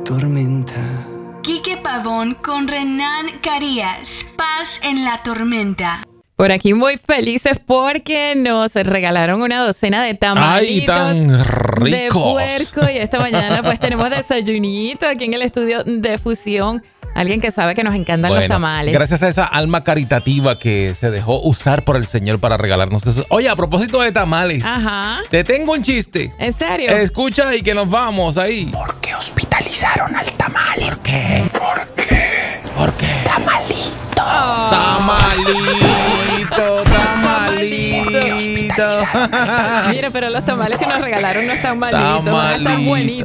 tormenta. Quique Pavón con Renan Carías. Paz en la tormenta. Por aquí muy felices porque nos regalaron una docena de tamalitos. ¡Ay, tan ricos! De puerco. Y esta mañana pues tenemos desayunito aquí en el estudio de Fusión. Alguien que sabe que nos encantan los tamales. Gracias a esa alma caritativa que se dejó usar por el Señor para regalarnos eso. Oye, a propósito de tamales. Ajá. Te tengo un chiste. ¿En serio? Escucha y que nos vamos ahí. ¿Por qué hospitalizaron al tamal? ¿Por qué? ¿Por qué? Tamalito. Oh. Tamalito, tamalito. Mira, pero los tamales que nos regalaron no están malitos. Van a estar buenitos.